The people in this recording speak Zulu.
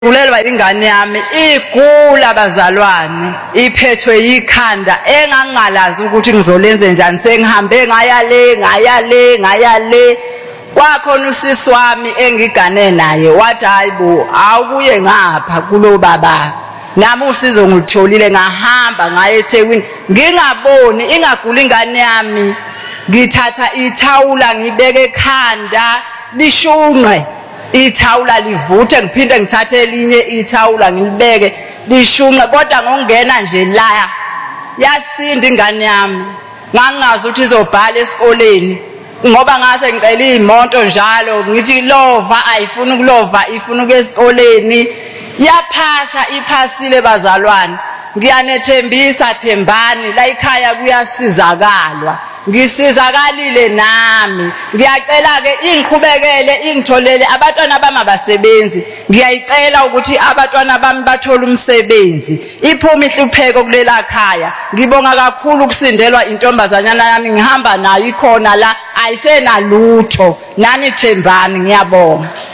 Kulelwa ingane yami igula bazalwane iphethwe yikhanda engangalazi ukuthi ngizolenze njani sengihambe ngaya le kwakhona usisi wami engigane naye wathi hayibo awubuye ngapha kulo baba nami usizo ngilitholile ngahamba ngaya eThekwini ngingaboni ingagula ingane yami ngithatha ithawula ngibeke ekhanda lishunqe ithawula livuthe ngiphinde ngithathe elinye ithawula ngilibeke lishunqe kodwa ngongena nje la yasinda ingane yami ngangazi ukuthi izobhala esikoleni ngoba ngase ngicela imoto njalo ngithi lova ayifuni ukulova ifuna ukuya esikoleni yaphasa iphasile bazalwane ngiyanethembisa Thembani la ekhaya kuyasizakalwa ngisizakalile nami ngiyacela ke ingiqhubekele ingitholele abantwana bami abasebenzi ngiyayicela ukuthi abantwana bami bathole umsebenzi iphuma ihlupheko kulela khaya ngibonga kakhulu ukusindelwa intombazanyana yami ngihamba nayo ikhona la ayisenalutho nani Thembani ngiyabonga.